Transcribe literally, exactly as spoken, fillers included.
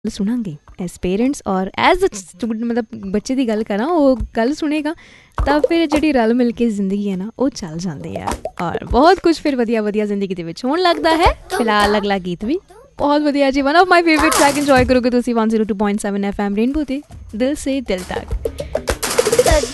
ਸੁਣਾਂਗੇ as parents ਔਰ as a student, ਮਤਲਬ ਬੱਚੇ ਦੀ ਗੱਲ ਕਰਾਂ ਉਹ ਗੱਲ ਸੁਣੇਗਾ ਤਾਂ ਫਿਰ ਜਿਹੜੀ ਰਲ ਮਿਲ ਕੇ ਜ਼ਿੰਦਗੀ ਹੈ ਨਾ ਉਹ ਚੱਲ ਜਾਂਦੀ ਹੈ ਔਰ ਬਹੁਤ ਕੁਛ ਫਿਰ ਵਧੀਆ ਵਧੀਆ ਜ਼ਿੰਦਗੀ ਦੇ ਵਿੱਚ ਹੋਣ ਲੱਗਦਾ ਹੈ। ਫਿਲਹਾਲ ਅਗਲਾ ਗੀਤ ਵੀ ਬਹੁਤ ਵਧੀਆ ਜੀ, one of my favourite track enjoy ਕਰੋਗੇ ਤੁਸੀਂ one zero two point seven F M rainbow 'ਤੇ, ਦਿਲ ਸੇ ਦਿਲ ਤੱਕ।